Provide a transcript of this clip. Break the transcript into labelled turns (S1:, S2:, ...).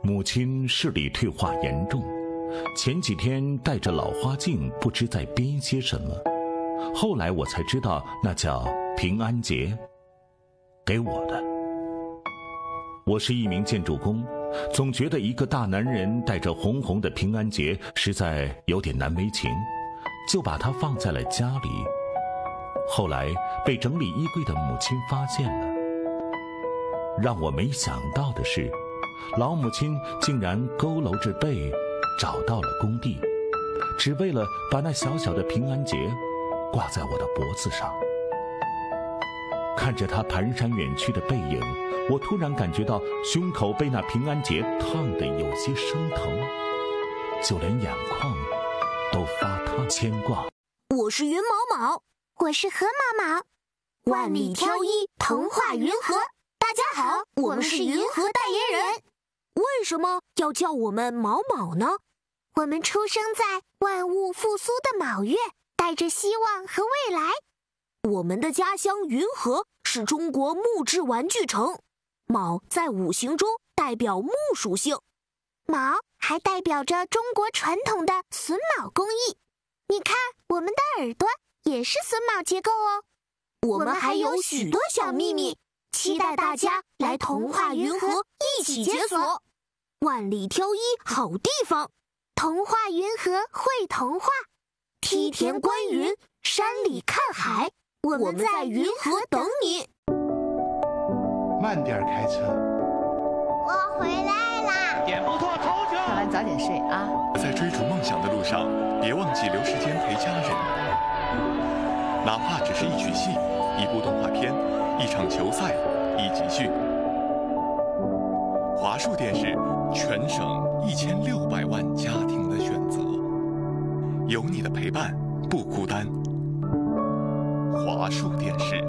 S1: 母亲视力退化严重，前几天戴着老花镜，不知在编些什么。后来我才知道，那叫平安结，给我的。我是一名建筑工，总觉得一个大男人带着红红的平安结实在有点难为情，就把它放在了家里。后来被整理衣柜的母亲发现了。让我没想到的是，老母亲竟然佝偻着背找到了工地，只为了把那小小的平安结挂在我的脖子上。看着她蹒跚远去的背影，我突然感觉到胸口被那平安结烫得有些生疼，就连眼眶都发烫。牵挂。
S2: 我是云毛毛，
S3: 我是河毛毛，
S2: 万里挑一，童话云河。大家好，我们是云河代言人。为什么要叫我们毛毛呢？
S3: 我们出生在万物复苏的卯月，带着希望和未来。
S2: 我们的家乡云河是中国木质玩具城，卯在五行中代表木属性，
S3: 卯还代表着中国传统的榫卯工艺。你看，我们的耳朵也是榫卯结构哦。
S2: 我们还有许多小秘密，期待大家来童话云河一起解锁。万里挑一好地方，
S3: 童话云河会童话，
S2: 梯田观云，山里看海，我们在云河等你。
S4: 慢点开车。
S3: 我回来啦！
S5: 点不错，头球。
S6: 看完早点睡啊。
S7: 在追逐梦想的路上，别忘记留时间陪家人，哪怕只是一曲戏、一部动画片、一场球赛、一集剧。华数电视，全省1600万家庭的选择，有你的陪伴不孤单。华数电视。